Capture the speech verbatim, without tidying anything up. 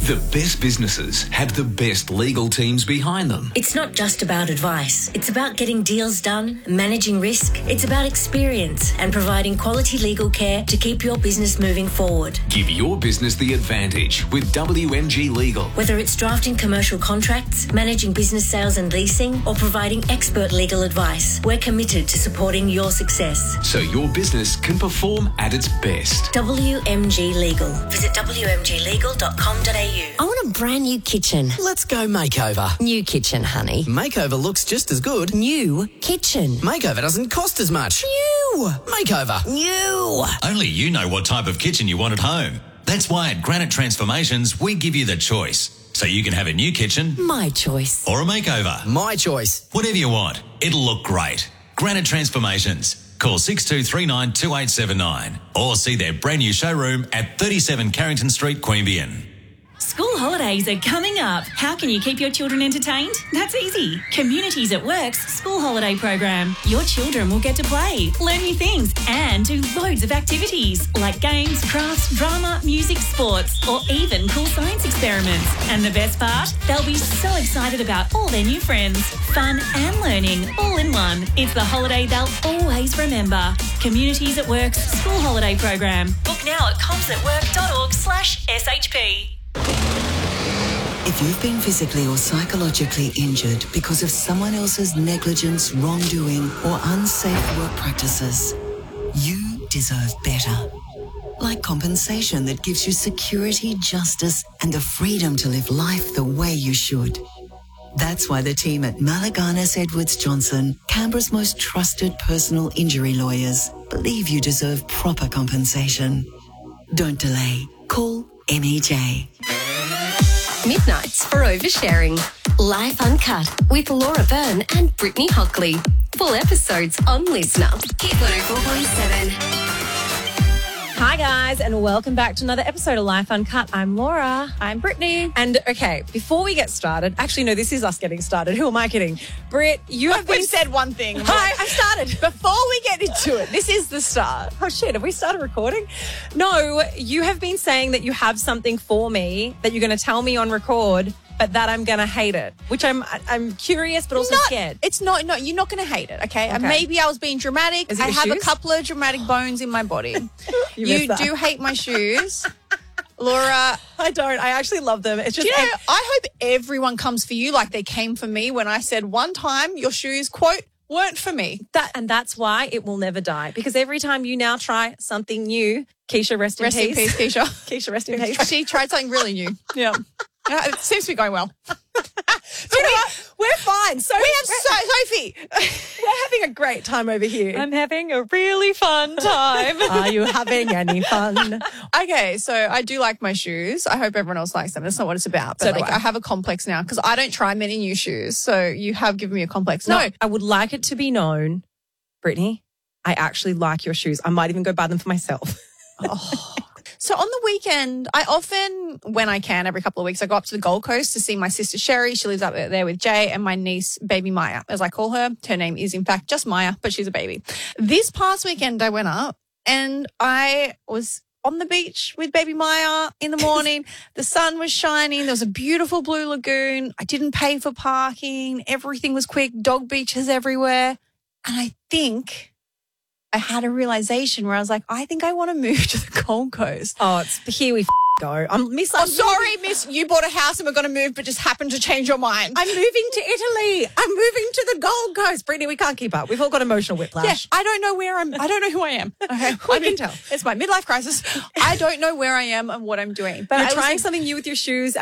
The best businesses have the best legal teams behind them. It's not just about advice. It's about getting deals done, managing risk. It's about experience and providing quality legal care to keep your business moving forward. Give your business the advantage with W M G Legal. Whether it's drafting commercial contracts, managing business sales and leasing, or providing expert legal advice, we're committed to supporting your success. So your business can perform at its best. W M G Legal. Visit w m g legal dot com dot a u. I want a brand new kitchen. Let's go makeover. New kitchen, honey. Makeover looks just as good. New kitchen. Makeover doesn't cost as much. New. Makeover. New. Only you know what type of kitchen you want at home. That's why at Granite Transformations, we give you the choice. So you can have a new kitchen. My choice. Or a makeover. My choice. Whatever you want. It'll look great. Granite Transformations. Call six two three nine two eight seven nine or see their brand new showroom at thirty-seven Carrington Street, Queanbeyan. School holidays are coming up. How can you keep your children entertained? That's easy. Communities at Work's school holiday program. Your children will get to play, learn new things, and do loads of activities like games, crafts, drama, music, sports, or even cool science experiments. And the best part? They'll be so excited about all their new friends. Fun and learning all in one. It's the holiday they'll always remember. Communities at Work's school holiday program. Book now at comsatwork.org slash SHP. If you've been physically or psychologically injured because of someone else's negligence, wrongdoing, or unsafe work practices, you deserve better. Like compensation that gives you security, justice, and the freedom to live life the way you should. That's why the team at Malaganas Edwards Johnson, Canberra's most trusted personal injury lawyers, believe you deserve proper compensation. Don't delay. Call M E J. Midnights for oversharing. Life Uncut with Laura Byrne and Brittany Hockley. Full episodes on Listener. Hit one oh four point seven. Hi guys, and welcome back to another episode of Life Uncut. I'm Laura. I'm Brittany. And okay, before we get started, actually no, this is us getting started. Who am I kidding? Britt, you have We've been... said one thing. Hi, I started. Before we get into it, this is the start. Oh shit, have we started recording? No, you have been saying that you have something for me that you're going to tell me on record, but that I'm going to hate it, which I'm I'm curious but also not, scared. It's not, no, you're not going to hate it, okay? okay? And maybe I was being dramatic. Is it I your have shoes? a couple of dramatic bones in my body. you you that. do hate my shoes. Laura. I don't. I actually love them. It's just. You know, I hope everyone comes for you like they came for me when I said one time your shoes, quote, weren't for me. That and that's why it will never die. Because every time you now try something new, Keisha, rest in Rest peace. in peace, Keisha. Keisha, rest in peace. She tried something really new. Yeah. Yeah, it seems to be going well. So you know what? We're fine. So we have so, Sophie. We're having a great time over here. I'm having a really fun time. Are you having any fun? Okay, so I do like my shoes. I hope everyone else likes them. That's not what it's about. But So do like, I. I have a complex now because I don't try many new shoes. So you have given me a complex. No, No, I would like it to be known, Brittany, I actually like your shoes. I might even go buy them for myself. Oh. So on the weekend, I often, when I can, every couple of weeks, I go up to the Gold Coast to see my sister Sherry. She lives up there with Jay, and my niece, baby Maya, as I call her. Her name is, in fact, just Maya, but she's a baby. This past weekend, I went up and I was on the beach with baby Maya in the morning. The sun was shining. There was a beautiful blue lagoon. I didn't pay for parking. Everything was quick. Dog beaches everywhere. And I think I had a realization where I was like, I think I want to move to the Gold Coast. Oh, it's here we f- go. I'm miss. Oh, I'm sorry, moving- miss. You bought a house and we're going to move, but just happened to change your mind. I'm moving to Italy. I'm moving to the Gold Coast. Brittany, we can't keep up. We've all got emotional whiplash. Yeah, I don't know where I'm. I don't know who I am. Okay, We I can tell. It's my midlife crisis. I don't know where I am and what I'm doing. But You're I was trying like, something new with your shoes.